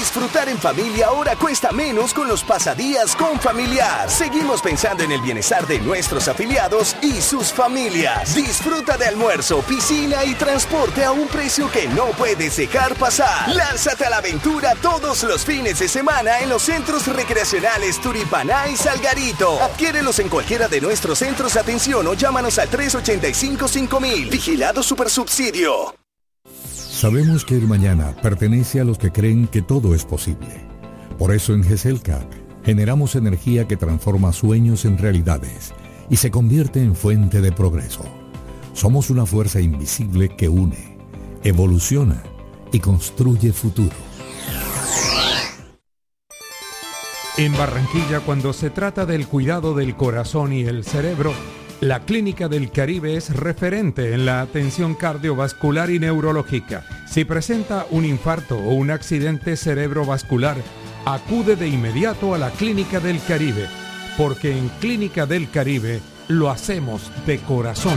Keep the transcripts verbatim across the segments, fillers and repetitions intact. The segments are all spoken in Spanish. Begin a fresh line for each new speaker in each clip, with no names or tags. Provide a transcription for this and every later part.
Disfrutar en familia ahora cuesta menos con los pasadías con Familiar. Seguimos pensando en el bienestar de nuestros afiliados y sus familias. Disfruta de almuerzo, piscina y transporte a un precio que no puedes dejar pasar. Lánzate a la aventura todos los fines de semana en los centros recreacionales Turipaná y Salgarito. Adquiérelos en cualquiera de nuestros centros de atención o llámanos al tres ochenta y cinco cinco mil. Vigilado Supersubsidio.
Sabemos que el mañana pertenece a los que creen que todo es posible. Por eso en GESELCA generamos energía que transforma sueños en realidades y se convierte en fuente de progreso. Somos una fuerza invisible que une, evoluciona y construye futuro.
En Barranquilla, cuando se trata del cuidado del corazón y el cerebro, la Clínica del Caribe es referente en la atención cardiovascular y neurológica. Si presenta un infarto o un accidente cerebrovascular, acude de inmediato a la Clínica del Caribe, porque en Clínica del Caribe lo hacemos de corazón.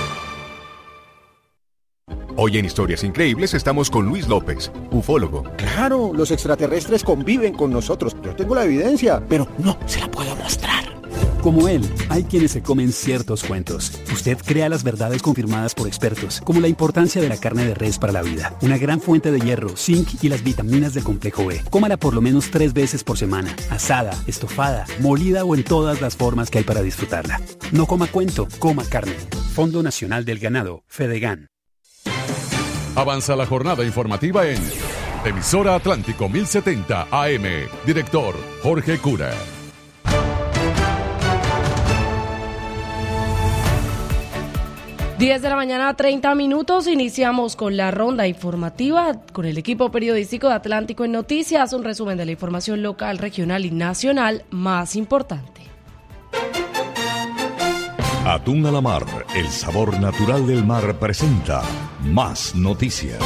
Hoy en Historias Increíbles estamos con Luis López, ufólogo.
Claro, los extraterrestres conviven con nosotros. Yo tengo la evidencia, pero no se la puedo mostrar.
Como él, hay quienes se comen ciertos cuentos. Usted crea las verdades confirmadas por expertos, como la importancia de la carne de res para la vida, una gran fuente de hierro, zinc y las vitaminas del complejo B. Cómala por lo menos tres veces por semana, asada, estofada, molida o en todas las formas que hay para disfrutarla. No coma cuento, coma carne. Fondo Nacional del Ganado, FEDEGAN.
Avanza la jornada informativa en Emisora Atlántico mil setenta A M. Director Jorge Cura.
diez de la mañana, treinta minutos. Iniciamos con la ronda informativa con el equipo periodístico de Atlántico en Noticias. Un resumen de la información local, regional y nacional más importante.
Atún a la mar, el sabor natural del mar presenta más noticias.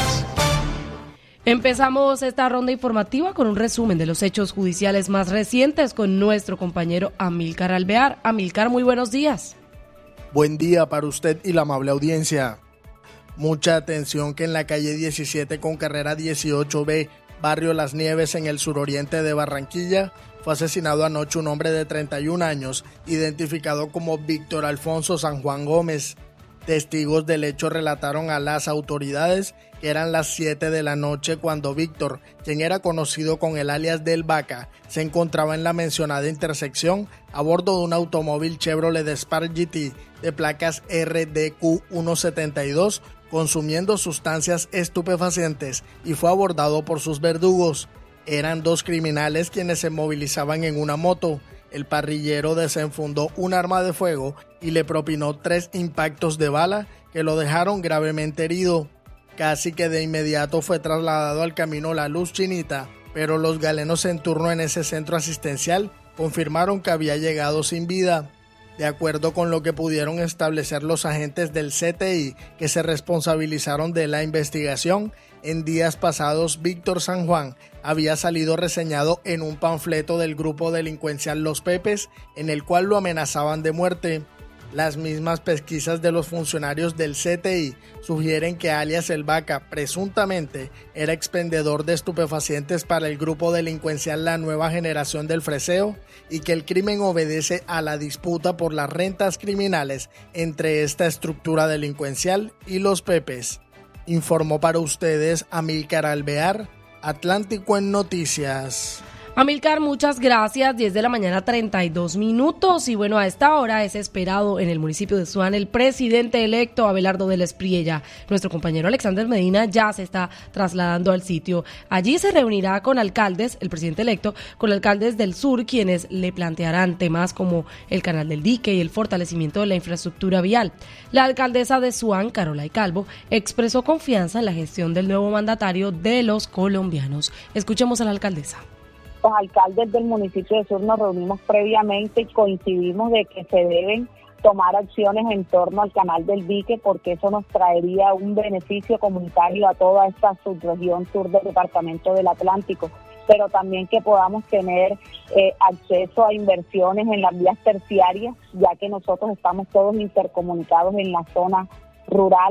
Empezamos esta ronda informativa con un resumen de los hechos judiciales más recientes con nuestro compañero Amílcar Alvear. Amílcar, muy buenos días.
Buen día para usted y la amable audiencia. Mucha atención que en la calle diecisiete con carrera dieciocho B, barrio Las Nieves en el suroriente de Barranquilla, fue asesinado anoche un hombre de treinta y un años, identificado como Víctor Alfonso San Juan Gómez. Testigos del hecho relataron a las autoridades que eran las siete de la noche cuando Víctor, quien era conocido con el alias del Vaca, se encontraba en la mencionada intersección a bordo de un automóvil Chevrolet Spark G T de placas R D Q ciento setenta y dos, consumiendo sustancias estupefacientes, y fue abordado por sus verdugos. Eran dos criminales quienes se movilizaban en una moto. El parrillero desenfundó un arma de fuego y le propinó tres impactos de bala que lo dejaron gravemente herido. Casi que de inmediato fue trasladado al camino La Luz Chinita, pero los galenos en turno en ese centro asistencial confirmaron que había llegado sin vida. De acuerdo con lo que pudieron establecer los agentes del C T I que se responsabilizaron de la investigación, en días pasados Víctor San Juan había salido reseñado en un panfleto del grupo delincuencial Los Pepes, en el cual lo amenazaban de muerte. Las mismas pesquisas de los funcionarios del C T I sugieren que alias El Vaca presuntamente era expendedor de estupefacientes para el grupo delincuencial La Nueva Generación del Freseo y que el crimen obedece a la disputa por las rentas criminales entre esta estructura delincuencial y Los Pepes. Informó para ustedes Amílcar Alvear, Atlántico en Noticias.
Amílcar, muchas gracias. diez de la mañana, treinta y dos minutos. Y bueno, a esta hora es esperado en el municipio de Suán el presidente electo Abelardo del Espriella. Nuestro compañero Alexander Medina ya se está trasladando al sitio. Allí se reunirá con alcaldes, el presidente electo, con alcaldes del sur, quienes le plantearán temas como el canal del dique y el fortalecimiento de la infraestructura vial. La alcaldesa de Suán, Carolay Calvo, expresó confianza en la gestión del nuevo mandatario de los colombianos. Escuchemos a la alcaldesa.
Los alcaldes del municipio de Sur nos reunimos previamente y coincidimos de que se deben tomar acciones en torno al canal del dique, porque eso nos traería un beneficio comunitario a toda esta subregión sur del departamento del Atlántico, pero también que podamos tener eh, acceso a inversiones en las vías terciarias, ya que nosotros estamos todos intercomunicados en la zona rural,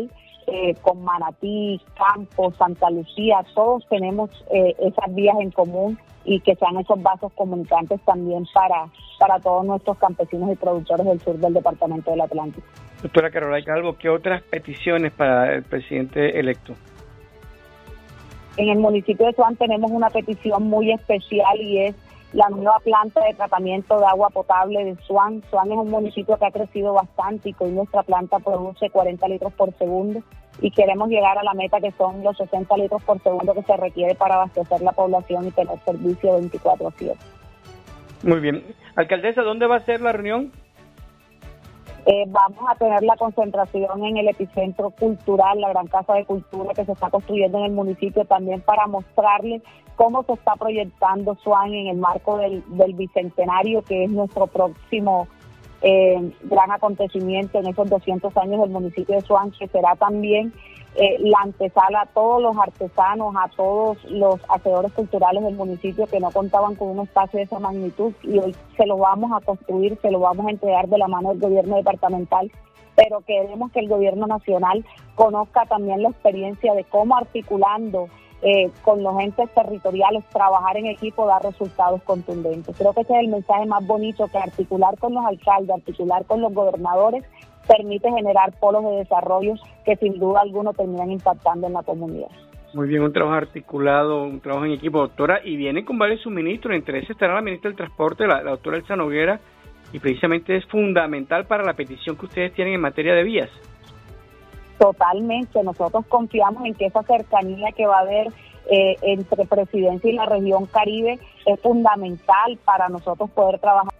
eh, con Manatí, Campos, Santa Lucía, todos tenemos eh, esas vías en común y que sean esos vasos comunicantes también para, para todos nuestros campesinos y productores del sur del departamento del Atlántico.
Doctora Carolay Calvo, ¿qué otras peticiones para el presidente electo?
En el municipio de Suán tenemos una petición muy especial y es la nueva planta de tratamiento de agua potable de Suán. Suán es un municipio que ha crecido bastante y que hoy nuestra planta produce cuarenta litros por segundo y queremos llegar a la meta que son los sesenta litros por segundo que se requiere para abastecer la población y tener servicio veinticuatro siete.
Muy bien. Alcaldesa, ¿dónde va a ser la reunión?
Eh, vamos a tener la concentración en el epicentro cultural, la gran casa de cultura que se está construyendo en el municipio, también para mostrarles cómo se está proyectando Suán en el marco del, del bicentenario, que es nuestro próximo eh, gran acontecimiento en esos doscientos años del municipio de Suán, que será también eh, la antesala a todos los artesanos, a todos los hacedores culturales del municipio que no contaban con un espacio de esa magnitud, y hoy se lo vamos a construir, se lo vamos a entregar de la mano del gobierno departamental, pero queremos que el gobierno nacional conozca también la experiencia de cómo articulando eh, con los entes territoriales, trabajar en equipo da resultados contundentes. Creo que ese es el mensaje más bonito, que articular con los alcaldes, articular con los gobernadores, permite generar polos de desarrollo que sin duda alguno terminan impactando en la comunidad.
Muy bien, un trabajo articulado, un trabajo en equipo, doctora, y viene con varios suministros, entre esos estará la ministra del Transporte, la, la doctora Elsa Noguera, y precisamente es fundamental para la petición que ustedes tienen en materia de vías.
Totalmente, nosotros confiamos en que esa cercanía que va a haber eh, entre Presidencia y la región Caribe es fundamental para nosotros poder trabajar.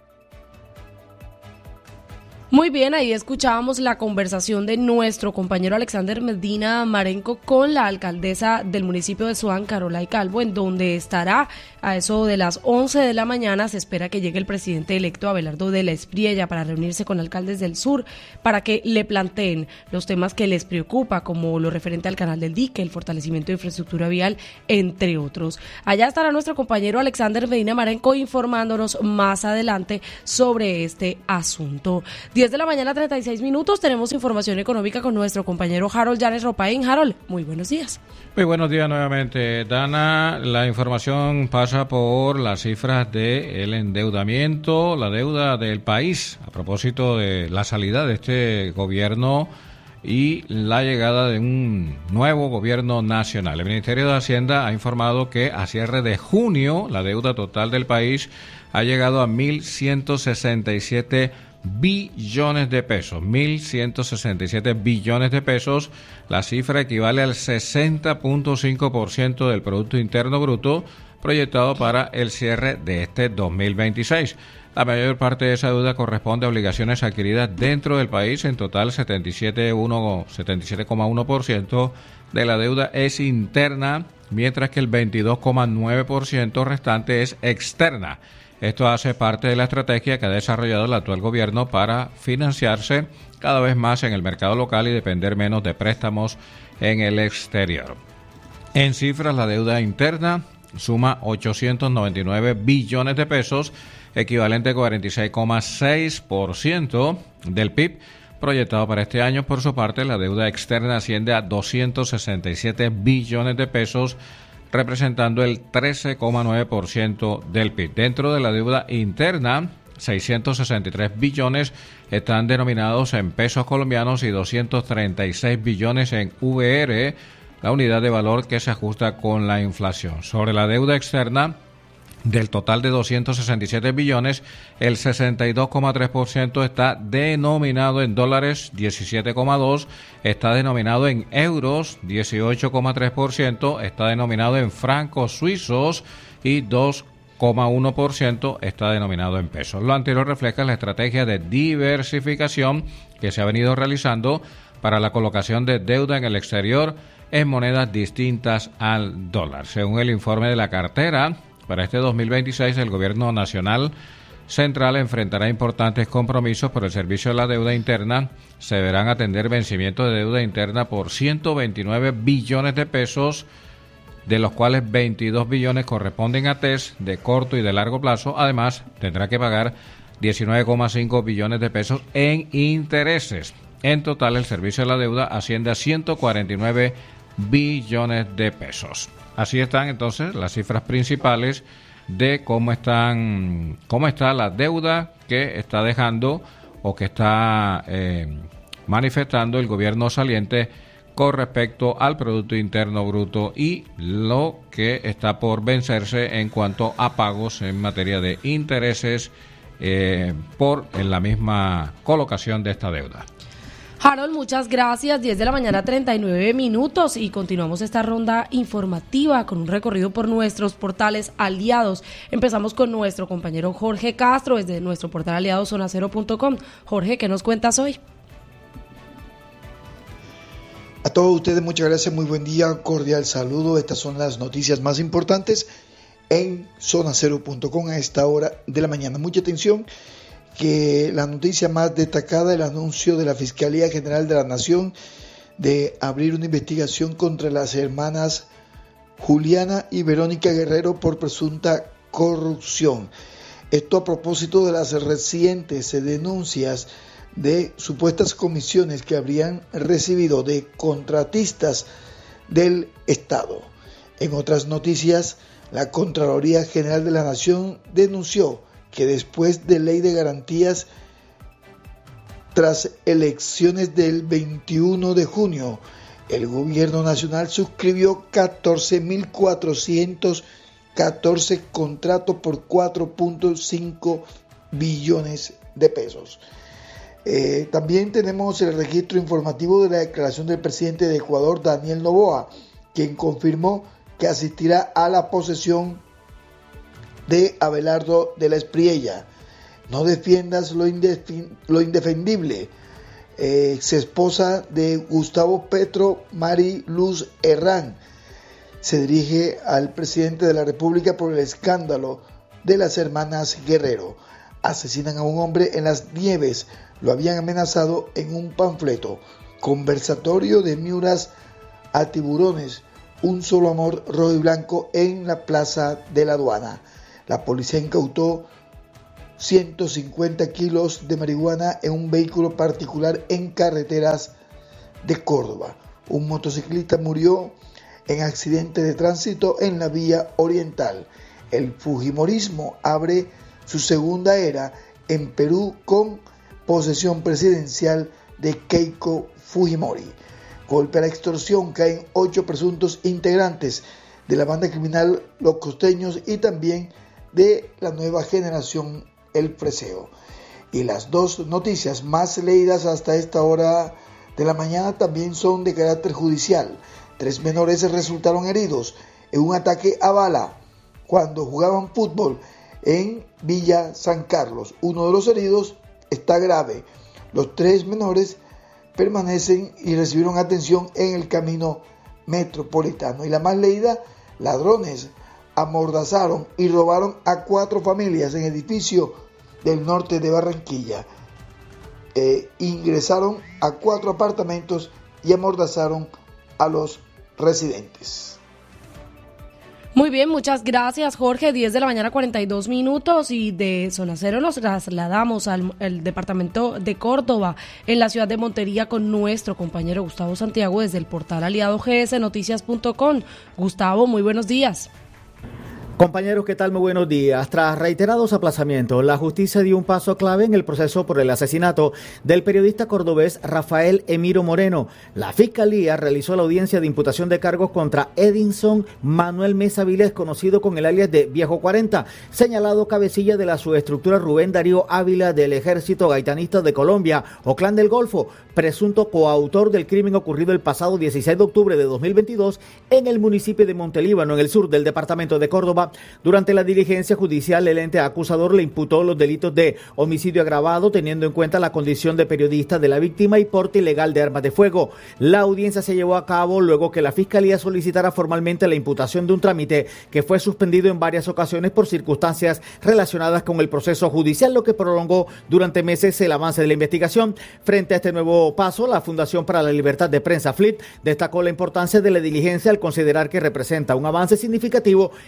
Muy bien, ahí escuchábamos la conversación de nuestro compañero Alexander Medina Marenco con la alcaldesa del municipio de Suán, Carolay Calvo, en donde estará a eso de las once de la mañana. Se espera que llegue el presidente electo Abelardo de la Espriella para reunirse con alcaldes del sur para que le planteen los temas que les preocupa, como lo referente al canal del dique, el fortalecimiento de infraestructura vial, entre otros. Allá estará nuestro compañero Alexander Medina Marenco informándonos más adelante sobre este asunto. diez de la mañana, treinta y seis minutos, tenemos información económica con nuestro compañero Harold Llanes Ropaín. Harold, muy buenos días.
Muy buenos días nuevamente, Dana. La información pasa por las cifras del endeudamiento, la deuda del país, a propósito de la salida de este gobierno y la llegada de un nuevo gobierno nacional. El Ministerio de Hacienda ha informado que a cierre de junio la deuda total del país ha llegado a mil ciento sesenta y siete billones de pesos, mil ciento sesenta y siete billones de pesos. La cifra equivale al sesenta punto cinco por ciento del Producto Interno Bruto proyectado para el cierre de este dos mil veintiséis. La mayor parte de esa deuda corresponde a obligaciones adquiridas dentro del país. En total, setenta y siete coma uno por ciento de la deuda es interna, mientras que el veintidós coma nueve por ciento restante es externa. Esto hace parte de la estrategia que ha desarrollado el actual gobierno para financiarse cada vez más en el mercado local y depender menos de préstamos en el exterior. En cifras, la deuda interna suma ochocientos noventa y nueve billones de pesos, equivalente a cuarenta y seis coma seis por ciento del P I B proyectado para este año. Por su parte, la deuda externa asciende a doscientos sesenta y siete billones de pesos, representando el trece coma nueve por ciento del P I B. Dentro de la deuda interna, seiscientos sesenta y tres billones están denominados en pesos colombianos y doscientos treinta y seis billones en V R, la unidad de valor que se ajusta con la inflación. Sobre la deuda externa, del total de doscientos sesenta y siete billones, el sesenta y dos coma tres por ciento está denominado en dólares, diecisiete coma dos por ciento está denominado en euros, dieciocho coma tres por ciento está denominado en francos suizos y dos coma uno por ciento está denominado en pesos. Lo anterior refleja la estrategia de diversificación que se ha venido realizando para la colocación de deuda en el exterior en monedas distintas al dólar. Según el informe de la cartera, para este dos mil veintiséis, el Gobierno Nacional Central enfrentará importantes compromisos por el servicio de la deuda interna. Se deberán atender vencimientos de deuda interna por ciento veintinueve billones de pesos, de los cuales veintidós billones corresponden a T E S de corto y de largo plazo. Además, tendrá que pagar diecinueve coma cinco billones de pesos en intereses. En total, el servicio de la deuda asciende a ciento cuarenta y nueve billones de pesos. Así están entonces las cifras principales de cómo están, cómo está la deuda que está dejando o que está eh, manifestando el gobierno saliente con respecto al Producto Interno Bruto y lo que está por vencerse en cuanto a pagos en materia de intereses eh, por en la misma colocación de esta deuda.
Harold, muchas gracias. diez de la mañana, treinta y nueve minutos, y continuamos esta ronda informativa con un recorrido por nuestros portales aliados. Empezamos con nuestro compañero Jorge Castro desde nuestro portal aliado zona cero punto com. Jorge, ¿qué nos cuentas hoy?
A todos ustedes, muchas gracias, muy buen día, cordial saludo. Estas son las noticias más importantes en zona cero punto com a esta hora de la mañana. Mucha atención, que la noticia más destacada, el anuncio de la Fiscalía General de la Nación de abrir una investigación contra las hermanas Juliana y Verónica Guerrero por presunta corrupción. Esto a propósito de las recientes denuncias de supuestas comisiones que habrían recibido de contratistas del Estado. En otras noticias, la Contraloría General de la Nación denunció que después de Ley de Garantías, tras elecciones del veintiuno de junio, el gobierno nacional suscribió catorce mil cuatrocientos catorce contratos por cuatro punto cinco billones de pesos. Eh, también tenemos el registro informativo de la declaración del presidente de Ecuador, Daniel Noboa, quien confirmó que asistirá a la posesión de Abelardo de la Espriella. No defiendas lo, indef- lo indefendible. Eh, ex esposa de Gustavo Petro, Mari Luz Herrán, se dirige al presidente de la República por el escándalo de las hermanas Guerrero. Asesinan a un hombre en las nieves. Lo habían amenazado en un panfleto. Conversatorio de Miuras a tiburones. Un solo amor rojo y blanco en la plaza de la aduana. La policía incautó ciento cincuenta kilos de marihuana en un vehículo particular en carreteras de Córdoba. Un motociclista murió en accidente de tránsito en la vía oriental. El fujimorismo abre su segunda era en Perú con posesión presidencial de Keiko Fujimori. Golpe a la extorsión, caen ocho presuntos integrantes de la banda criminal Los Costeños y también de la nueva generación El Freseo. Y las dos noticias más leídas hasta esta hora de la mañana también son de carácter judicial. Tres menores resultaron heridos en un ataque a bala cuando jugaban fútbol en Villa San Carlos. Uno de los heridos está grave. Los tres menores permanecen y recibieron atención en el camino metropolitano. Y la más leída, ladrones amordazaron y robaron a cuatro familias en edificio del norte de Barranquilla. Eh, ingresaron a cuatro apartamentos y amordazaron a los residentes.
Muy bien, muchas gracias, Jorge. diez de la mañana, cuarenta y dos minutos, y de Zona Cero nos trasladamos al, al departamento de Córdoba, en la ciudad de Montería, con nuestro compañero Gustavo Santiago desde el portal aliado G S Noticias punto com. Gustavo, muy buenos días.
Compañeros, ¿qué tal? Muy buenos días. Tras reiterados aplazamientos, la justicia dio un paso clave en el proceso por el asesinato del periodista cordobés Rafael Emiro Moreno. La Fiscalía realizó la audiencia de imputación de cargos contra Edinson Manuel Mesa Vilés, conocido con el alias de Viejo cuarenta, señalado cabecilla de la subestructura Rubén Darío Ávila del Ejército Gaitanista de Colombia o Clan del Golfo, presunto coautor del crimen ocurrido el pasado dieciséis de octubre de dos mil veintidós en el municipio de Montelíbano, en el sur del departamento de Córdoba. Durante la diligencia judicial, el ente acusador le imputó los delitos de homicidio agravado, teniendo en cuenta la condición de periodista de la víctima y porte ilegal de armas de fuego. La audiencia se llevó a cabo luego que la Fiscalía solicitara formalmente la imputación de un trámite que fue suspendido en varias ocasiones por circunstancias relacionadas con el proceso judicial, lo que prolongó durante meses el avance de la investigación. Frente a este nuevo paso, la Fundación para la Libertad de Prensa, F L I P, destacó la importancia de la diligencia al considerar que representa un avance significativo en un caso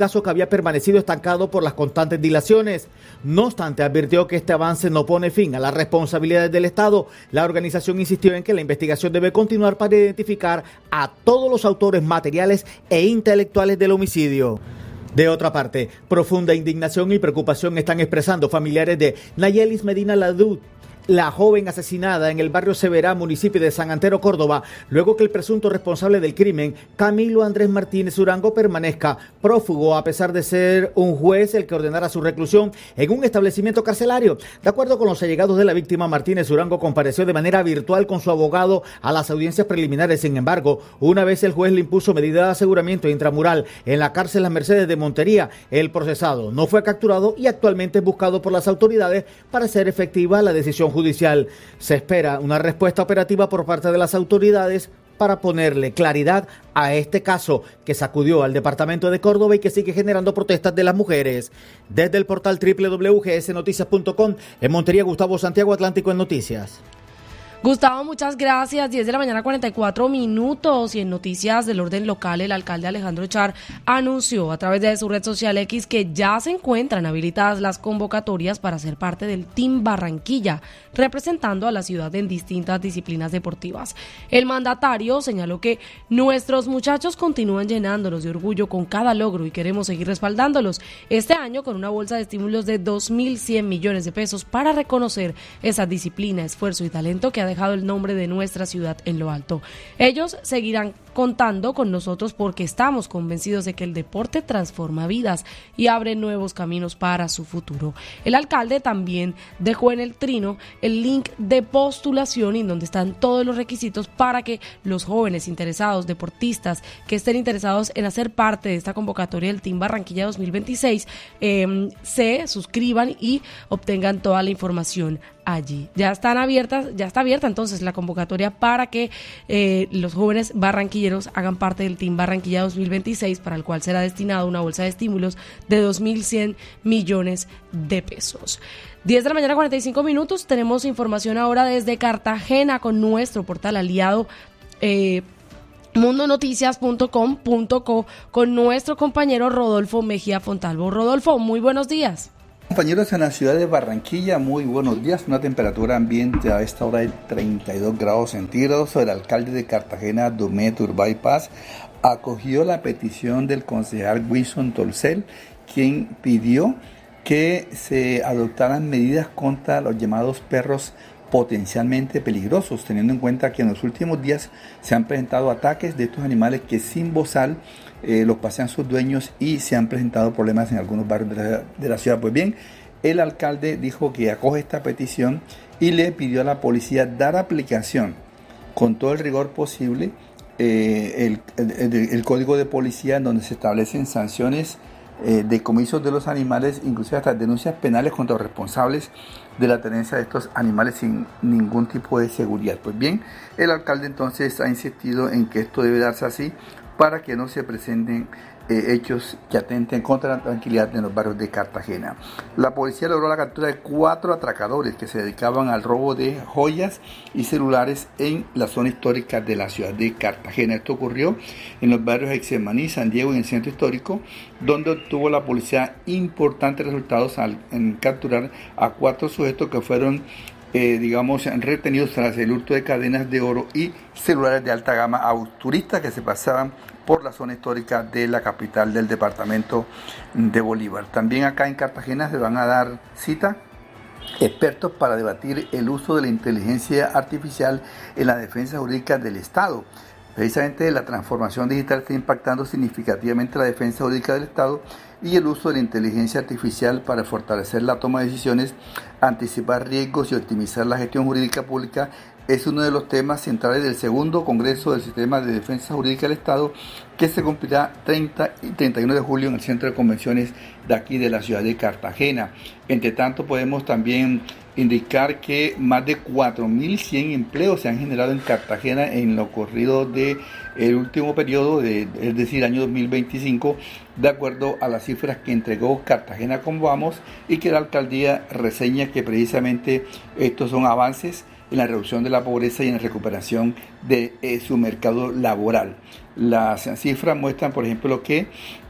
caso que había permanecido estancado por las constantes dilaciones. No obstante, advirtió que este avance no pone fin a las responsabilidades del Estado. La organización insistió en que la investigación debe continuar para identificar a todos los autores materiales e intelectuales del homicidio. De otra parte, profunda indignación y preocupación están expresando familiares de Nayelis Medina Ladud, la joven asesinada en el barrio Severá, municipio de San Antero, Córdoba, luego que el presunto responsable del crimen, Camilo Andrés Martínez Urango, permanezca prófugo a pesar de ser un juez el que ordenara su reclusión en un establecimiento carcelario. De acuerdo con los allegados de la víctima, Martínez Urango compareció de manera virtual con su abogado a las audiencias preliminares. Sin embargo, una vez el juez le impuso medida de aseguramiento intramural en la cárcel Las Mercedes de Montería, el procesado no fue capturado y actualmente es buscado por las autoridades para hacer efectiva la decisión judicial. judicial. Se espera una respuesta operativa por parte de las autoridades para ponerle claridad a este caso que sacudió al departamento de Córdoba y que sigue generando protestas de las mujeres. Desde el portal doble u doble u doble u punto g s noticias punto com, en Montería, Gustavo Santiago, Atlántico en Noticias.
Gustavo, muchas gracias. diez de la mañana, cuarenta y cuatro minutos. Y en noticias del orden local, el alcalde Alejandro Char anunció a través de su red social X que ya se encuentran habilitadas las convocatorias para ser parte del Team Barranquilla, representando a la ciudad en distintas disciplinas deportivas. El mandatario señaló que nuestros muchachos continúan llenándonos de orgullo con cada logro y queremos seguir respaldándolos este año con una bolsa de estímulos de dos mil cien millones de pesos para reconocer esa disciplina, esfuerzo y talento que ha dejado el nombre de nuestra ciudad en lo alto. Ellos seguirán contando con nosotros porque estamos convencidos de que el deporte transforma vidas y abre nuevos caminos para su futuro. El alcalde también dejó en el trino el link de postulación en donde están todos los requisitos para que los jóvenes interesados, deportistas que estén interesados en hacer parte de esta convocatoria del Team Barranquilla dos mil veintiséis eh, se suscriban y obtengan toda la información allí. Ya están abiertas, ya está abierta entonces la convocatoria para que eh, los jóvenes barranquilleros hagan parte del Team Barranquilla dos mil veintiséis, para el cual será destinado una bolsa de estímulos de dos mil cien millones de pesos. diez de la mañana, cuarenta y cinco minutos. Tenemos información ahora desde Cartagena con nuestro portal aliado eh, mundo noticias punto com punto co con nuestro compañero Rodolfo Mejía Fontalvo. Rodolfo, muy buenos días.
Compañeros, en la ciudad de Barranquilla, muy buenos días. Una temperatura ambiente a esta hora de treinta y dos grados centígrados. El alcalde de Cartagena, Dumet Urbay Paz, acogió la petición del concejal Wilson Tolcel, quien pidió que se adoptaran medidas contra los llamados perros potencialmente peligrosos, teniendo en cuenta que en los últimos días se han presentado ataques de estos animales que sin bozal eh, los pasean sus dueños y se han presentado problemas en algunos barrios de la, de la ciudad. Pues bien, el alcalde dijo que acoge esta petición y le pidió a la policía dar aplicación con todo el rigor posible eh, el, el, el, el código de policía, en donde se establecen sanciones eh, decomisos de los animales, inclusive hasta denuncias penales contra los responsables de la tenencia de estos animales sin ningún tipo de seguridad. Pues bien, el alcalde entonces ha insistido en que esto debe darse así para que no se presenten eh, hechos que atenten contra la tranquilidad en los barrios de Cartagena. La policía logró la captura de cuatro atracadores que se dedicaban al robo de joyas y celulares en la zona histórica de la ciudad de Cartagena. Esto ocurrió en los barrios Exemaní, San Diego y en el centro histórico, donde obtuvo la policía importantes resultados al en capturar a cuatro sujetos que fueron Eh, digamos, retenidos tras el hurto de cadenas de oro y celulares de alta gama a turistas que se pasaban por la zona histórica de la capital del departamento de Bolívar. También acá en Cartagena se van a dar cita expertos para debatir el uso de la inteligencia artificial en la defensa jurídica del Estado. Precisamente la transformación digital está impactando significativamente la defensa jurídica del Estado y el uso de la inteligencia artificial para fortalecer la toma de decisiones, anticipar riesgos y optimizar la gestión jurídica pública es uno de los temas centrales del segundo Congreso del Sistema de Defensa Jurídica del Estado, que se cumplirá treinta y treinta y uno de julio en el Centro de Convenciones de aquí de la ciudad de Cartagena. Entre tanto, podemos también indicar que más de cuatro mil cien empleos se han generado en Cartagena en lo corrido del último periodo, de, es decir, año dos mil veinticinco, de acuerdo a las cifras que entregó Cartagena Como Vamos, y que la alcaldía reseña que precisamente estos son avances en la reducción de la pobreza y en la recuperación de eh, su mercado laboral. Las cifras muestran, por ejemplo, que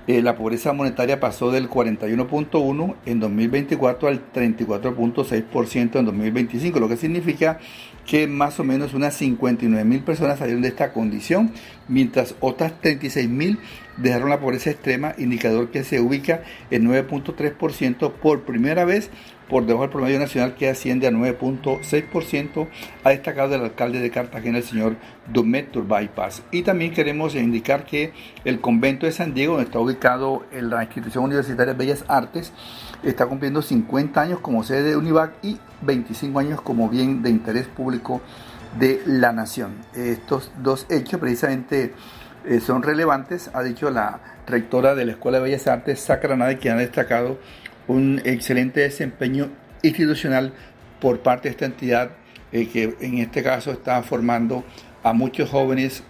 Eh, la pobreza monetaria pasó del cuarenta y uno punto uno en dos mil veinticuatro al treinta y cuatro punto seis por ciento en dos mil veinticinco, lo que significa que más o menos unas cincuenta y nueve mil personas salieron de esta condición, mientras otras treinta y seis mil dejaron la pobreza extrema, indicador que se ubica en nueve punto tres por ciento por primera vez, por debajo del promedio nacional, que asciende a nueve punto seis por ciento, ha destacado el alcalde de Cartagena, el señor Dumet Turbay Paz. Y también queremos indicar que el convento de San Diego, donde está ubicado en la institución universitaria de Bellas Artes, está cumpliendo cincuenta años como sede de UNIVAC y veinticinco años como bien de interés público de la nación. Estos dos hechos precisamente eh, son relevantes, ha dicho la rectora de la Escuela de Bellas Artes, Sacra Nade, quien ha destacado un excelente desempeño institucional por parte de esta entidad, eh, que en este caso está formando a muchos jóvenes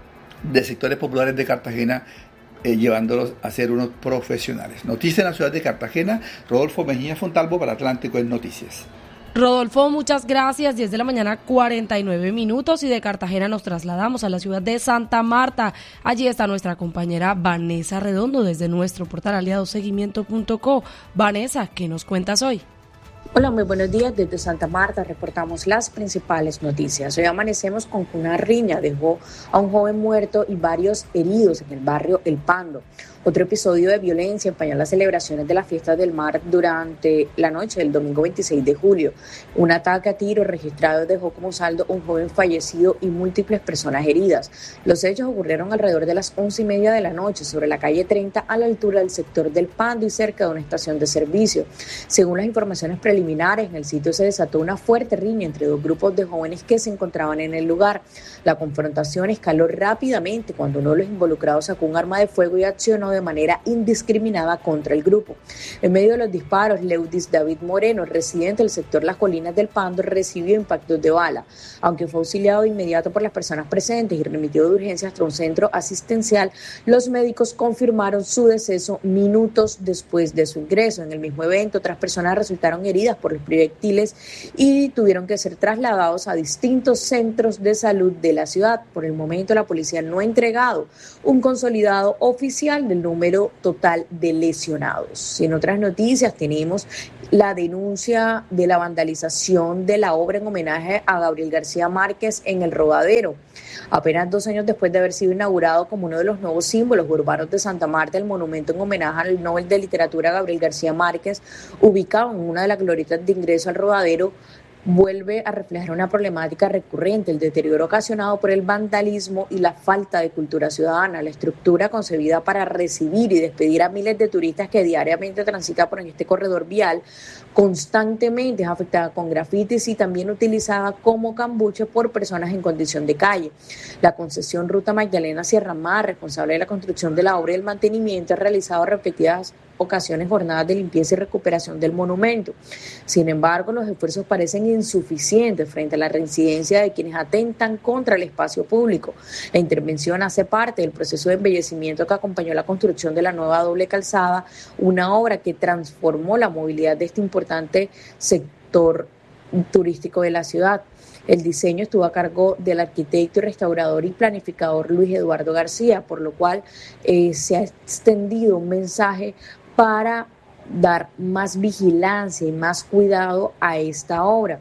de sectores populares de Cartagena, eh, llevándolos a ser unos profesionales. Noticias en la ciudad de Cartagena, Rodolfo Mejía Fontalvo para Atlántico en Noticias.
Rodolfo, muchas gracias. diez de la mañana, cuarenta y nueve minutos, y de Cartagena nos trasladamos a la ciudad de Santa Marta. Allí está nuestra compañera Vanessa Redondo desde nuestro portal aliado seguimiento punto co. Vanessa, ¿qué nos cuentas hoy?
Hola, muy buenos días. Desde Santa Marta reportamos las principales noticias. Hoy amanecemos con que una riña dejó a un joven muerto y varios heridos en el barrio El Pando. Otro episodio de violencia empañó las celebraciones de las fiestas del mar durante la noche del domingo veintiséis de julio. Un ataque a tiros registrado dejó como saldo un joven fallecido y múltiples personas heridas. Los hechos ocurrieron alrededor de las once y media de la noche sobre la calle treinta, a la altura del sector del Pando y cerca de una estación de servicio. Según las informaciones preliminares, en el sitio se desató una fuerte riña entre dos grupos de jóvenes que se encontraban en el lugar. La confrontación escaló rápidamente cuando uno de los involucrados sacó un arma de fuego y accionó de manera indiscriminada contra el grupo. En medio de los disparos, Leudis David Moreno, residente del sector Las Colinas del Pando, recibió impactos de bala. Aunque fue auxiliado de inmediato por las personas presentes y remitido de urgencia hasta un centro asistencial, los médicos confirmaron su deceso minutos después de su ingreso. En el mismo evento, otras personas resultaron heridas por los proyectiles y tuvieron que ser trasladados a distintos centros de salud de la ciudad. Por el momento, la policía no ha entregado un consolidado oficial del número total de lesionados. En otras noticias tenemos la denuncia de la vandalización de la obra en homenaje a Gabriel García Márquez en el Rodadero. Apenas dos años después de haber sido inaugurado como uno de los nuevos símbolos urbanos de Santa Marta, el monumento en homenaje al Nobel de Literatura Gabriel García Márquez, ubicado en una de las glorietas de ingreso al Rodadero, vuelve a reflejar una problemática recurrente, el deterioro ocasionado por el vandalismo y la falta de cultura ciudadana. La estructura, concebida para recibir y despedir a miles de turistas que diariamente transitan por este corredor vial, constantemente es afectada con grafitis y también utilizada como cambuche por personas en condición de calle. La concesión Ruta Magdalena Sierra Mar, responsable de la construcción de la obra y el mantenimiento, ha realizado repetidas ocasiones jornadas de limpieza y recuperación del monumento. Sin embargo, los esfuerzos parecen insuficientes frente a la reincidencia de quienes atentan contra el espacio público. La intervención hace parte del proceso de embellecimiento que acompañó la construcción de la nueva doble calzada, una obra que transformó la movilidad de este importante sector turístico de la ciudad. El diseño estuvo a cargo del arquitecto y restaurador y planificador Luis Eduardo García, por lo cual eh, se ha extendido un mensaje para dar más vigilancia y más cuidado a esta obra.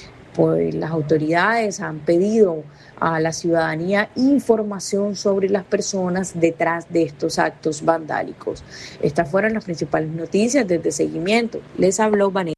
Pues las autoridades han pedido a la ciudadanía información sobre las personas detrás de estos actos vandálicos. Estas fueron las principales noticias desde Seguimiento. Les habló Vanessa.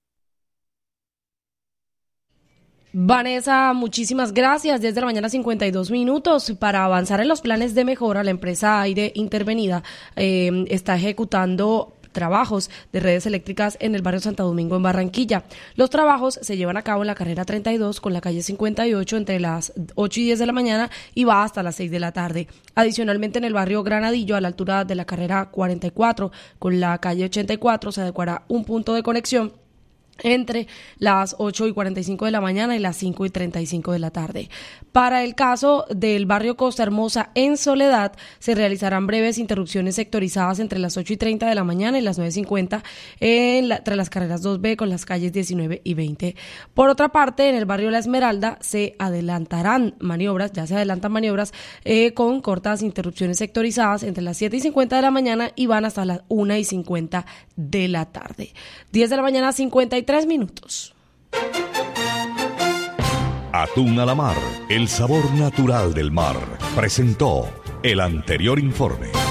Vanessa, muchísimas gracias. Desde la mañana cincuenta y dos minutos. Para avanzar en los planes de mejora, la empresa Aire Intervenida eh, está ejecutando trabajos de redes eléctricas en el barrio Santo Domingo en Barranquilla. Los trabajos se llevan a cabo en la carrera treinta y dos con la calle cincuenta y ocho entre las ocho y diez de la mañana y va hasta las seis de la tarde. Adicionalmente, en el barrio Granadillo, a la altura de la carrera cuarenta y cuatro con la calle ochenta y cuatro, se adecuará un punto de conexión entre las ocho y cuarenta y cinco de la mañana y las cinco y treinta y cinco de la tarde. Para el caso del barrio Costa Hermosa en Soledad, se realizarán breves interrupciones sectorizadas entre las ocho y treinta de la mañana y las nueve y cincuenta en la, entre las carreras dos B con las calles diecinueve y veinte. Por otra parte, en el barrio La Esmeralda se adelantarán maniobras, ya se adelantan maniobras eh, con cortas interrupciones sectorizadas entre las siete y cincuenta de la mañana y van hasta las una y cincuenta de la tarde. diez de la mañana, cincuenta y tres minutos.
Atún a la mar, el sabor natural del mar. Presentó el anterior informe.